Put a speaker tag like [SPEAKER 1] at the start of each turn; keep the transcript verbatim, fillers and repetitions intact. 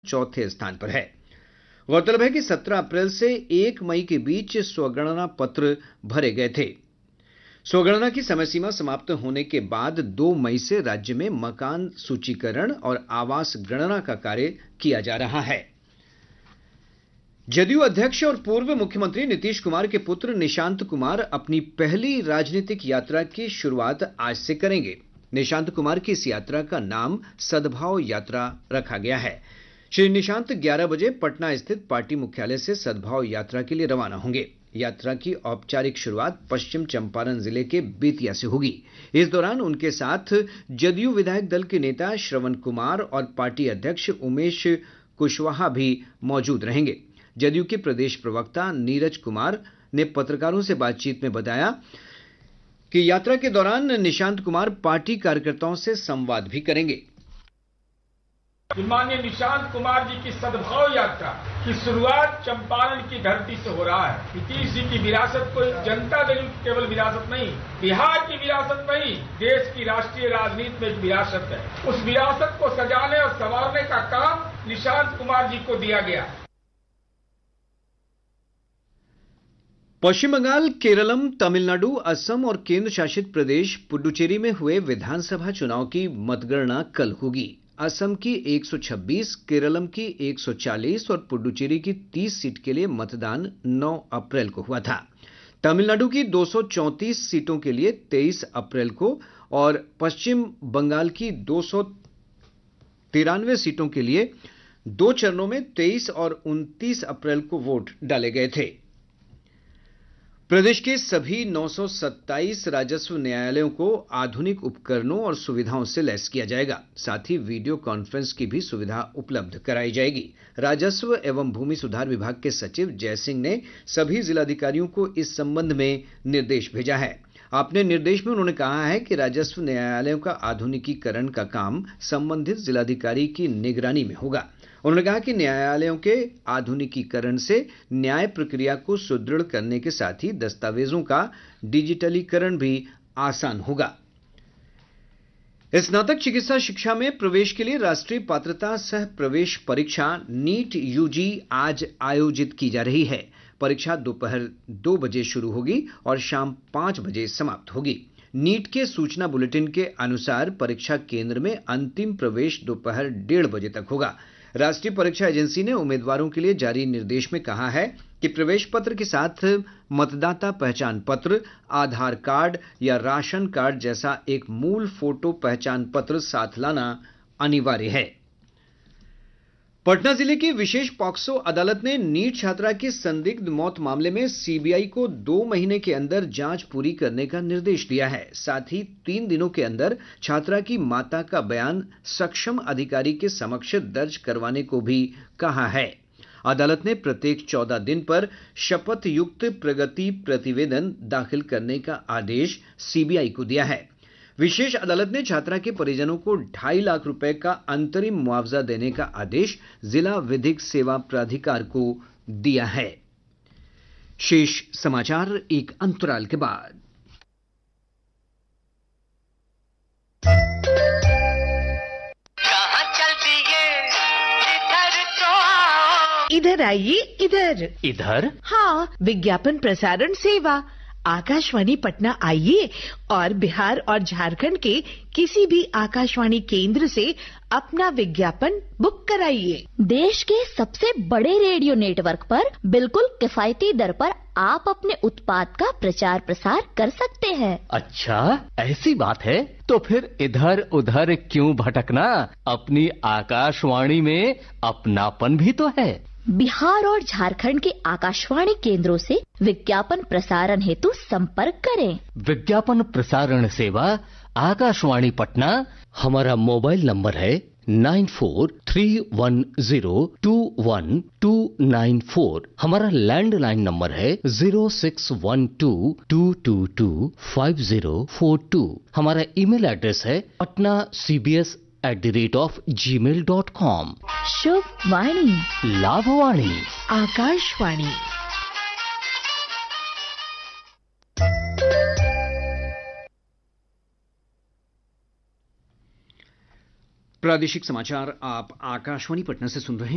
[SPEAKER 1] चौथे स्थान पर है। गौरतलब है कि सत्रह अप्रैल से एक मई के बीच स्वगणना पत्र भरे गए थे। स्वगणना की समय सीमा समाप्त होने के बाद दो मई से राज्य में मकान सूचीकरण और आवास गणना का कार्य किया जा रहा है। जदयू अध्यक्ष और पूर्व मुख्यमंत्री नीतीश कुमार के पुत्र निशांत कुमार अपनी पहली राजनीतिक यात्रा की शुरुआत आज से करेंगे। निशांत कुमार की इस यात्रा का नाम सद्भाव यात्रा रखा गया है। श्री निशांत ग्यारह बजे पटना स्थित पार्टी मुख्यालय से सद्भाव यात्रा के लिए रवाना होंगे। यात्रा की औपचारिक शुरुआत पश्चिम चंपारण जिले के बेतिया से होगी। इस दौरान उनके साथ जदयू विधायक दल के नेता श्रवण कुमार और पार्टी अध्यक्ष उमेश कुशवाहा भी मौजूद रहेंगे। जदयू के प्रदेश प्रवक्ता नीरज कुमार ने पत्रकारों से बातचीत में बताया कि यात्रा के दौरान निशांत कुमार पार्टी कार्यकर्ताओं से संवाद भी करेंगे।
[SPEAKER 2] माननीय निशांत कुमार जी की सद्भाव यात्रा की शुरुआत चंपारण की धरती से हो रहा है। नीतीश जी की विरासत कोई जनता दल की केवल विरासत नहीं, बिहार की विरासत नहीं, देश की राष्ट्रीय राजनीति में एक विरासत है। उस विरासत को सजाने और संवारने का काम निशांत कुमार जी को दिया गया।
[SPEAKER 1] पश्चिम बंगाल, केरलम, तमिलनाडु, असम और केंद्र शासित प्रदेश पुडुचेरी में हुए विधानसभा चुनाव की मतगणना कल होगी। असम की एक सौ छब्बीस, केरलम की एक सौ चालीस और पुडुचेरी की तीस सीट के लिए मतदान नौ अप्रैल को हुआ था। तमिलनाडु की दो सौ चौंतीस सीटों के लिए तेईस अप्रैल को और पश्चिम बंगाल की दो सौ तिरानवे सीटों के लिए दो चरणों में तेईस और उनतीस अप्रैल को वोट डाले गए थे। प्रदेश के सभी नौ सौ सत्ताईस राजस्व न्यायालयों को आधुनिक उपकरणों और सुविधाओं से लैस किया जाएगा। साथ ही वीडियो कॉन्फ्रेंस की भी सुविधा उपलब्ध कराई जाएगी। राजस्व एवं भूमि सुधार विभाग के सचिव जयसिंह ने सभी जिलाधिकारियों को इस संबंध में निर्देश भेजा है। अपने निर्देश में उन्होंने कहा है कि राजस्व न्यायालयों का आधुनिकीकरण का काम संबंधित जिलाधिकारी की निगरानी में होगा। उन्होंने कहा कि न्यायालयों के आधुनिकीकरण से न्याय प्रक्रिया को सुदृढ़ करने के साथ ही दस्तावेजों का डिजिटलीकरण भी आसान होगा। स्नातक चिकित्सा शिक्षा में प्रवेश के लिए राष्ट्रीय पात्रता सह प्रवेश परीक्षा नीट यूजी आज आयोजित की जा रही है। परीक्षा दोपहर दो बजे शुरू होगी और शाम पांच बजे समाप्त होगी। नीट के सूचना बुलेटिन के अनुसार परीक्षा केंद्र में अंतिम प्रवेश दोपहर डेढ़ बजे तक होगा। राष्ट्रीय परीक्षा एजेंसी ने उम्मीदवारों के लिए जारी निर्देश में कहा है कि प्रवेश पत्र के साथ मतदाता पहचान पत्र, आधार कार्ड या राशन कार्ड जैसा एक मूल फोटो पहचान पत्र साथ लाना अनिवार्य है। पटना जिले की विशेष पॉक्सो अदालत ने नीट छात्रा की संदिग्ध मौत मामले में सीबीआई को दो महीने के अंदर जांच पूरी करने का निर्देश दिया है। साथ ही तीन दिनों के अंदर छात्रा की माता का बयान सक्षम अधिकारी के समक्ष दर्ज करवाने को भी कहा है। अदालत ने प्रत्येक चौदह दिन पर शपथ युक्त प्रगति प्रतिवेदन दाखिल करने का आदेश सीबीआई को दिया है। विशेष अदालत ने छात्रा के परिजनों को ढाई लाख रुपए का अंतरिम मुआवजा देने का आदेश जिला विधिक सेवा प्राधिकार को दिया है। शेष समाचार एक अंतराल के बाद।
[SPEAKER 3] कहाँ चल दिए इधर तो आओ।
[SPEAKER 4] इधर आइए, इधर
[SPEAKER 5] इधर।
[SPEAKER 4] हाँ, विज्ञापन प्रसारण सेवा आकाशवाणी पटना आइए और बिहार और झारखंड के किसी भी आकाशवाणी केंद्र से अपना विज्ञापन बुक कराइए।
[SPEAKER 6] देश के सबसे बड़े रेडियो नेटवर्क पर बिल्कुल किफायती दर पर आप अपने उत्पाद का प्रचार प्रसार कर सकते हैं।
[SPEAKER 5] अच्छा, ऐसी बात है तो फिर इधर उधर क्यों भटकना, अपनी आकाशवाणी में अपनापन भी तो है।
[SPEAKER 6] बिहार और झारखंड के आकाशवाणी केंद्रों से विज्ञापन प्रसारण हेतु संपर्क करें।
[SPEAKER 5] विज्ञापन प्रसारण सेवा आकाशवाणी पटना। हमारा मोबाइल नंबर है nine four three one zero to one two nine four. हमारा लैंडलाइन नंबर है zero six one two to to to five zero four to. हमारा ईमेल एड्रेस है Patna C B S at the rate of ji mail dot com.
[SPEAKER 6] शुभ वाणी,
[SPEAKER 5] लाभवाणी,
[SPEAKER 4] आकाशवाणी।
[SPEAKER 1] प्रादेशिक समाचार आप आकाशवाणी पटना से सुन रहे हैं।